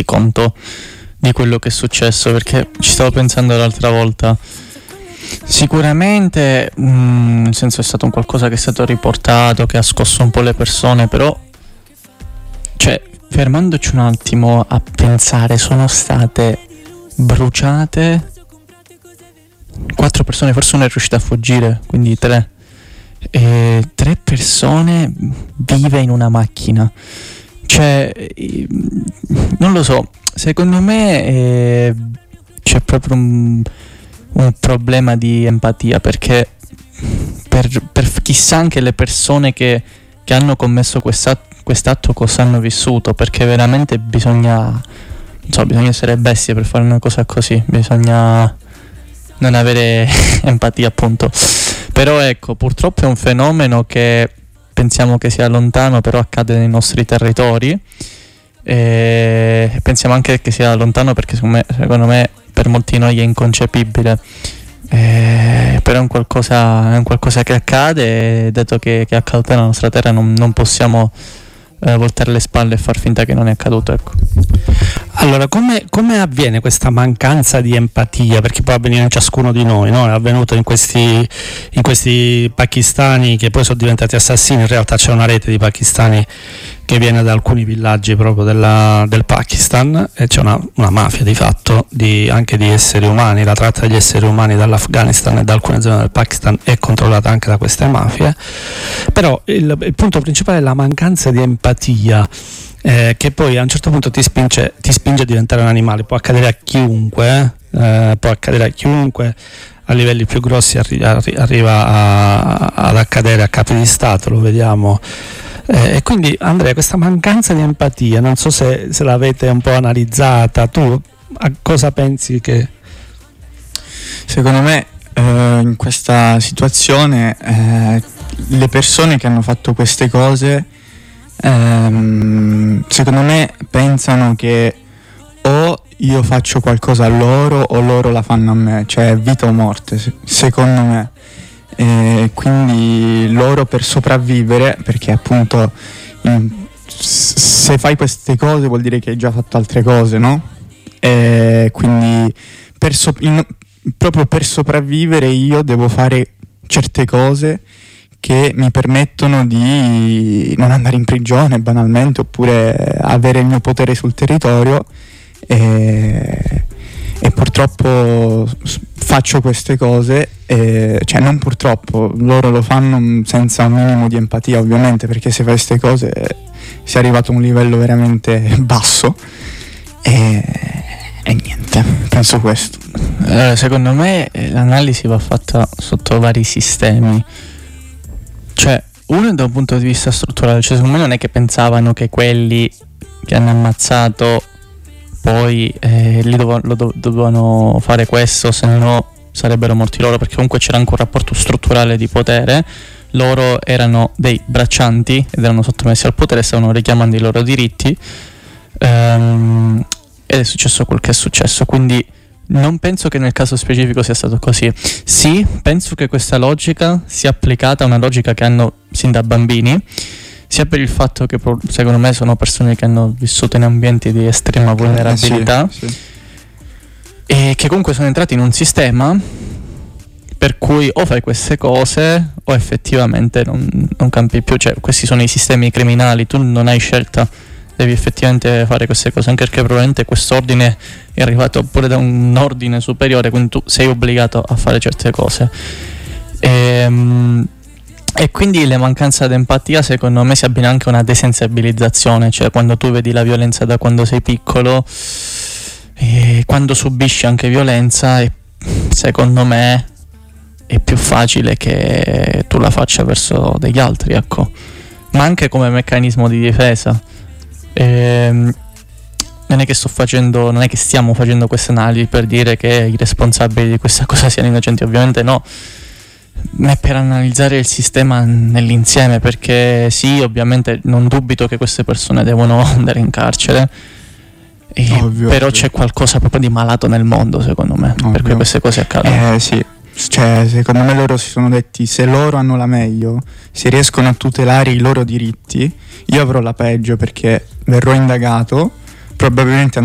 conto di quello che è successo, perché ci stavo pensando l'altra volta. Sicuramente nel senso è stato un qualcosa che è stato riportato, che ha scosso un po' le persone, però cioè fermandoci un attimo a pensare, sono state bruciate 4 persone, forse una è riuscita a fuggire, quindi 3 persone vive in una macchina. Cioè non lo so, secondo me c'è proprio un problema di empatia, perché per chissà anche le persone che hanno commesso quest'atto cosa hanno vissuto, perché veramente bisogna essere bestie per fare una cosa così, bisogna non avere empatia, appunto. Però ecco, purtroppo è un fenomeno che pensiamo che sia lontano, però accade nei nostri territori, e pensiamo anche che sia lontano perché secondo me per molti di noi è inconcepibile, però è un qualcosa che accade, e dato che è accaduto nella nostra terra non possiamo voltare le spalle e far finta che non è accaduto, ecco. Allora, come avviene questa mancanza di empatia? Perché può avvenire in ciascuno di noi, no? È avvenuto in questi pakistani che poi sono diventati assassini. In realtà c'è una rete di pakistani che viene da alcuni villaggi proprio del Pakistan, e c'è una mafia di fatto anche di esseri umani. La tratta degli esseri umani dall'Afghanistan e da alcune zone del Pakistan è controllata anche da queste mafie. Però il punto principale è la mancanza di empatia, che poi a un certo punto ti spinge a diventare un animale. Può accadere a chiunque, a livelli più grossi arriva ad accadere a capi di Stato, lo vediamo. E quindi Andrea, questa mancanza di empatia, non so se l'avete un po' analizzata, tu a cosa pensi che... Secondo me in questa situazione le persone che hanno fatto queste cose secondo me pensano che o io faccio qualcosa a loro o loro la fanno a me, cioè vita o morte, secondo me. Quindi loro, per sopravvivere, perché appunto se fai queste cose vuol dire che hai già fatto altre cose, no? Quindi proprio per sopravvivere io devo fare certe cose che mi permettono di non andare in prigione banalmente, oppure avere il mio potere sul territorio, e purtroppo faccio queste cose, cioè non purtroppo, loro lo fanno senza un minimo di empatia, ovviamente, perché se fai queste cose si è arrivato a un livello veramente basso, e niente, penso questo. Secondo me l'analisi va fatta sotto vari sistemi. Cioè, uno da un punto di vista strutturale, cioè secondo me non è che pensavano che quelli che hanno ammazzato poi dovevano fare questo, se no sarebbero morti loro, perché comunque c'era anche un rapporto strutturale di potere. Loro erano dei braccianti ed erano sottomessi al potere, stavano richiamando i loro diritti, ed è successo quel che è successo. Quindi non penso che nel caso specifico sia stato così. Sì, penso che questa logica sia applicata a una logica che hanno sin da bambini, sia per il fatto che secondo me sono persone che hanno vissuto in ambienti di estrema vulnerabilità, sì. E che comunque sono entrati in un sistema per cui o fai queste cose o effettivamente non campi più. Cioè, questi sono i sistemi criminali, tu non hai scelta, devi effettivamente fare queste cose, anche perché probabilmente quest'ordine è arrivato pure da un ordine superiore, quindi tu sei obbligato a fare certe cose. E quindi la mancanza di empatia secondo me si abbina anche a una desensibilizzazione, cioè quando tu vedi la violenza da quando sei piccolo, e quando subisci anche violenza, secondo me è più facile che tu la faccia verso degli altri, ecco, ma anche come meccanismo di difesa. Non è che stiamo facendo queste analisi per dire che i responsabili di questa cosa siano innocenti, ovviamente no, ma è per analizzare il sistema nell'insieme, perché sì, ovviamente non dubito che queste persone devono andare in carcere, però c'è qualcosa proprio di malato nel mondo, secondo me, per cui queste cose accadono. Sì, cioè secondo me loro si sono detti: se loro hanno la meglio, se riescono a tutelare i loro diritti, io avrò la peggio, perché verrò indagato, probabilmente